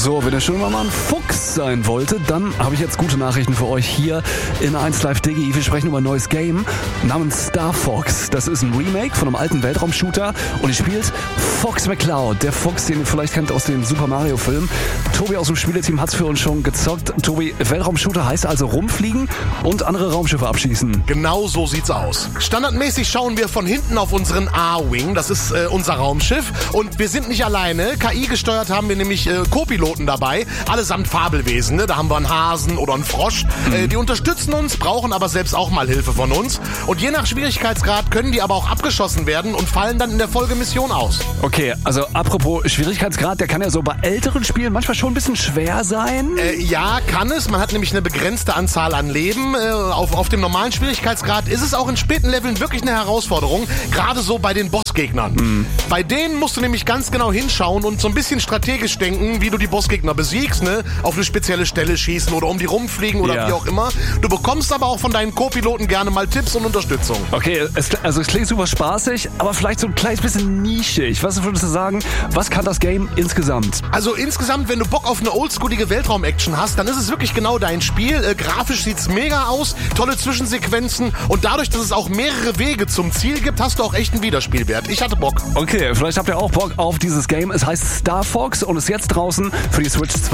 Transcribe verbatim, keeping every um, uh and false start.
So, wenn ihr schon mal ein Fuchs sein wolltet, dann habe ich jetzt gute Nachrichten für euch hier in eins Live Digi. Wir sprechen über ein neues Game namens Star Fox. Das ist ein Remake von einem alten Weltraumshooter und ihr spielt Fox McCloud, der Fuchs, den ihr vielleicht kennt aus dem Super Mario Film. Tobi aus dem Spieleteam hat es für uns schon gezockt. Tobi, Weltraumshooter heißt also rumfliegen und andere Raumschiffe abschießen. Genau so sieht's aus. Standardmäßig schauen wir von hinten auf unseren A-Wing, das ist äh, unser Raumschiff, und wir sind nicht alleine. K I gesteuert haben wir nämlich äh, Co-Piloten dabei, allesamt Fabelwesen. Ne? Da haben wir einen Hasen oder einen Frosch. Mhm. Äh, die unterstützen uns, brauchen aber selbst auch mal Hilfe von uns. Und je nach Schwierigkeitsgrad können die aber auch abgeschossen werden und fallen dann in der Folgemission aus. Okay, also apropos Schwierigkeitsgrad, der kann ja so bei älteren Spielen manchmal schon ein bisschen schwer sein. Äh, ja, kann es. Man hat nämlich eine begrenzte Anzahl an Leben. Äh, auf, auf dem normalen Schwierigkeitsgrad ist es auch in späten Leveln wirklich eine Herausforderung. Gerade so bei den Bossgegnern. Mhm. Bei denen musst du nämlich ganz genau hinschauen und so ein bisschen strategisch denken, wie du die Bossgegner besiegst, ne? Auf eine spezielle Stelle schießen oder um die rumfliegen oder ja. wie auch immer. Du bekommst aber auch von deinen Co-Piloten gerne mal Tipps und Unterstützung. Okay, es, also es klingt super spaßig, aber vielleicht so ein kleines bisschen nischig. Was würdest du sagen, was kann das Game insgesamt? Also insgesamt, wenn du Bock auf eine oldschoolige Weltraum-Action hast, dann ist es wirklich genau dein Spiel. Äh, grafisch sieht's mega aus, tolle Zwischensequenzen und dadurch, dass es auch mehrere Wege zum Ziel gibt, hast du auch echt einen Wiederspielwert. Ich hatte Bock. Okay, vielleicht habt ihr auch Bock auf dieses Game. Es heißt Star Fox und ist jetzt draußen für die Switch zwei.